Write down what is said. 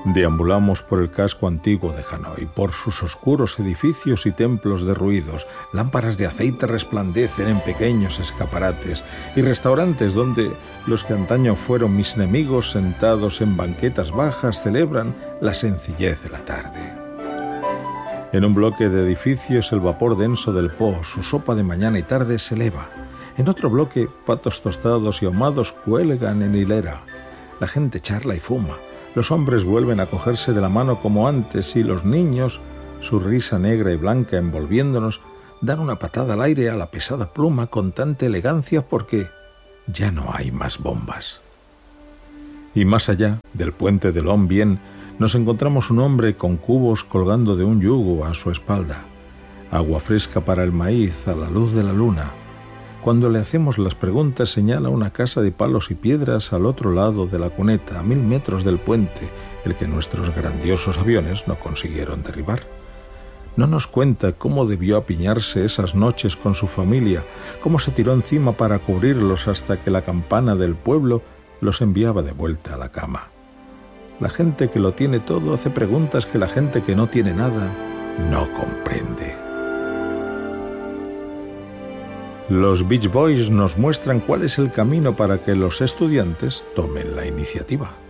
Deambulamos por el casco antiguo de Hanoi, por sus oscuros edificios y templos derruidos. Lámparas de aceite resplandecen en pequeños escaparates y restaurantes donde los que antaño fueron mis enemigos, sentados en banquetas bajas, celebran la sencillez de la tarde. En un bloque de edificios el vapor denso del Po, su sopa de mañana y tarde, se eleva. En otro bloque, patos tostados y ahumados cuelgan en hilera. La gente charla y fuma. Los hombres vuelven a cogerse de la mano como antes y los niños, su risa negra y blanca envolviéndonos, dan una patada al aire a la pesada pluma con tanta elegancia porque ya no hay más bombas. Y más allá del puente de Long Bien nos encontramos un hombre con cubos colgando de un yugo a su espalda, agua fresca para el maíz a la luz de la luna. Cuando le hacemos las preguntas señala una casa de palos y piedras al otro lado de la cuneta, a 1000 metros del puente, el que nuestros grandiosos aviones no consiguieron derribar. No nos cuenta cómo debió apiñarse esas noches con su familia, cómo se tiró encima para cubrirlos hasta que la campana del pueblo los enviaba de vuelta a la cama. La gente que lo tiene todo hace preguntas que la gente que no tiene nada no comprende. Los Beach Boys nos muestran cuál es el camino para que los estudiantes tomen la iniciativa.